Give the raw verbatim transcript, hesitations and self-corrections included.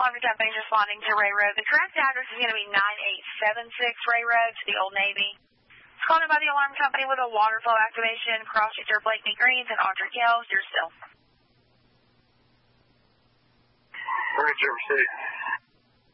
Alarm Company responding to Ray Road. The correct address is going to be nine eight seven six Ray Road to the Old Navy. It's called in by the Alarm Company with a water flow activation. Cross streets are Blakeney Greens and Audrey Kells. You're still. Bridge over six.